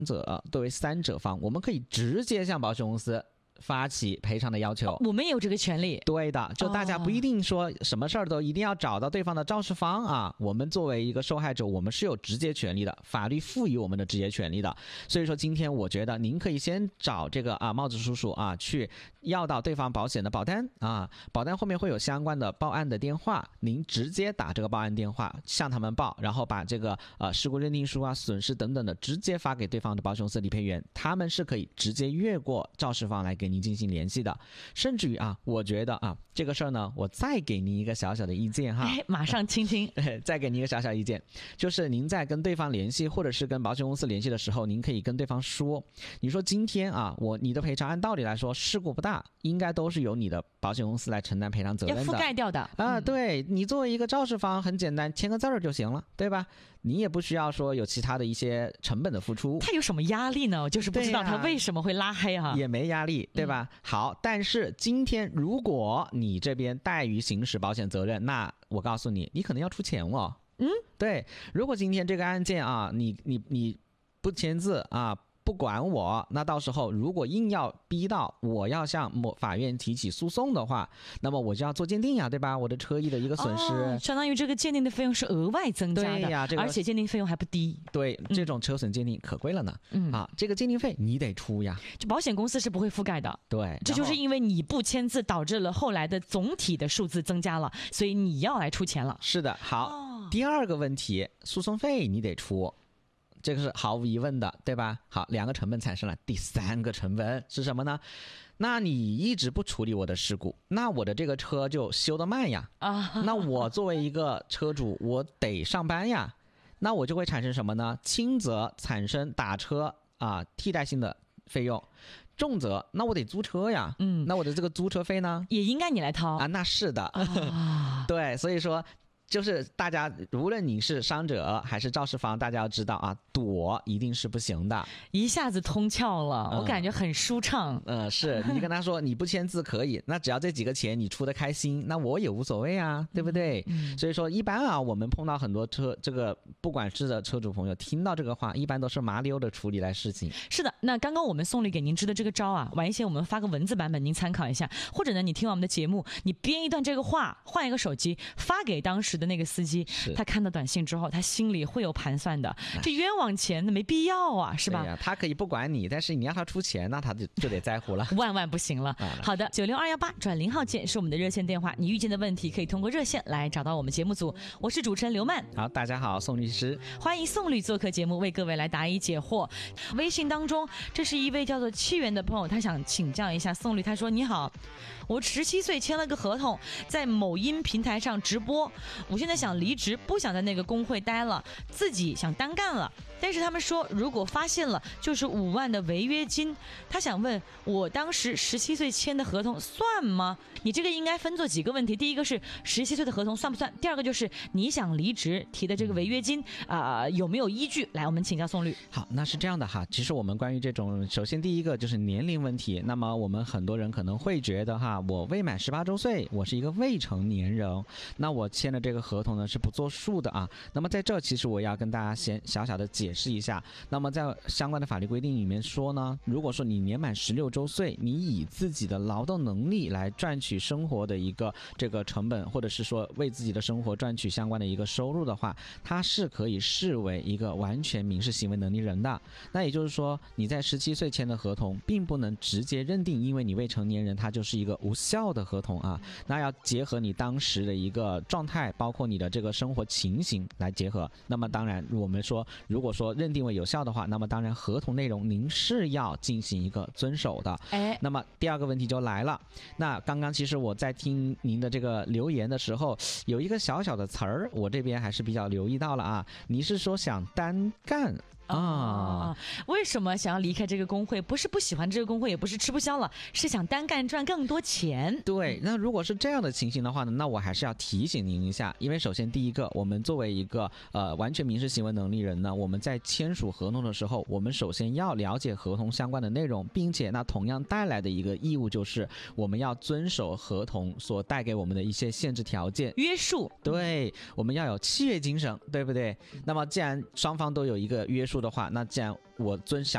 作为三者方，我们可以直接向保险公司发起赔偿的要求。 我们也有这个权利。 对的，就大家不一定说什么事儿都一定要找到对方的肇事方啊。我们作为一个受害者，我们是有直接权利的，法律赋予我们的直接权利的。所以说今天我觉得您可以先找这个帽子叔叔啊，去要到对方保险的保单啊，保单后面会有相关的报案的电话，您直接打这个报案电话向他们报，然后把这个事故认定书啊、损失等等的直接发给对方的保险公司理赔员，他们是可以直接越过肇事方来给您进行联系的。甚至于我觉得这个事儿呢，我再给您一个小小的意见哈， 马上听听。 再给您一个小小意见，就是您在跟对方联系或者是跟保险公司联系的时候，您可以跟对方说，你说今天你的赔偿按道理来说事故不大，应该都是由你的保险公司来承担赔偿责任的， 要覆盖掉的对，你作为一个肇事方很简单，签个字儿就行了，对吧？你也不需要说有其他的一些成本的付出。 他有什么压力呢？我就是不知道他为什么会拉黑也没压力，对吧？好，但是今天如果你这边怠于行使保险责任，那我告诉你，你可能要出钱哦。对，如果今天这个案件你不签字不管我，那到时候如果硬要逼到我要向法院提起诉讼的话，那么我就要做鉴定呀，对吧？我的车亿的一个损失， 相当于这个鉴定的费用是额外增加的， 对呀， 而且鉴定费用还不低。 对，这种车损鉴定可贵了呢。这个鉴定费你得出呀， 就保险公司是不会覆盖的。 对， 这就是因为你不签字导致了后来的总体的数字增加了，所以你要来出钱了。 是的，好，第二个问题，诉讼费你得出。这个是毫无疑问的，对吧？好，两个成本产生了，第三个成本是什么呢？那你一直不处理我的事故，那我的这个车就修得慢呀。那我作为一个车主，我得上班呀，那我就会产生什么呢？轻则产生打车替代性的费用，重则那我得租车呀。那我的这个租车费呢， 也应该你来掏那是的。对，所以说就是大家无论你是伤者还是肇事方，大家要知道躲一定是不行的。 一下子通窍了，我感觉很舒畅。 是你跟他说你不签字可以，那只要这几个钱你出得开心，那我也无所谓对不对？所以说一般我们碰到很多这个不管是的车主朋友听到这个话，一般都是麻溜的处理来事情。 是的，那刚刚我们送礼给您支的这个招晚一些我们发个文字版本您参考一下，或者呢你听完我们的节目，你编一段这个话，换一个手机发给当时的那个司机，他看到短信之后他心里会有盘算的，这冤枉钱没必要是吧？ 他可以不管你，但是你要他出钱，那他就得在乎了， 万不行了。好的，96218+0号键是我们的热线电话，你遇见的问题可以通过热线来找到我们节目组，我是主持人刘曼。 好，大家好，宋律师， 欢迎宋律做客节目，为各位来答疑解惑。微信当中，这是一位叫做七元的朋友，他想请教一下宋律，他说：你好，我17岁签了个合同，在某音平台上直播，我现在想离职，不想在那个工会待了，自己想单干了，但是他们说如果发现了就是5万的违约金，他想问我当时17岁签的合同算吗？你这个应该分作几个问题，第一个是17岁的合同算不算，第二个就是你想离职提的这个违约金有没有依据，来我们请教宋律。 好，那是这样的其实我们关于这种，首先第一个就是年龄问题，那么我们很多人可能会觉得我未满18周岁，我是一个未成年人，那我签的这个合同呢是不作数的那么在这其实我要跟大家先小小的解释一下，那么在相关的法律规定里面说呢，如果说你年满16周岁，你以自己的劳动能力来赚取生活的一个这个成本，或者是说为自己的生活赚取相关的一个收入的话，它是可以视为一个完全民事行为能力人的。那也就是说你在17岁签的合同并不能直接认定因为你未成年人它就是一个无效的合同那要结合你当时的一个状态，包括你的这个生活情形来结合。那么当然我们说如果说认定为有效的话，那么当然合同内容您是要进行一个遵守的。那么第二个问题就来了，那刚刚其实我在听您的这个留言的时候，有一个小小的词儿我这边还是比较留意到了你是说想单干为什么想要离开这个工会？不是不喜欢这个工会，也不是吃不消了，是想单干赚更多钱。 对，那如果是这样的情形的话呢，那我还是要提醒您一下，因为首先第一个，我们作为一个完全民事行为能力人呢，我们在签署合同的时候，我们首先要了解合同相关的内容，并且那同样带来的一个义务就是我们要遵守合同所带给我们的一些限制条件约束。 对，我们要有契约精神，对不对？那么既然双方都有一个约束的话，那既然我想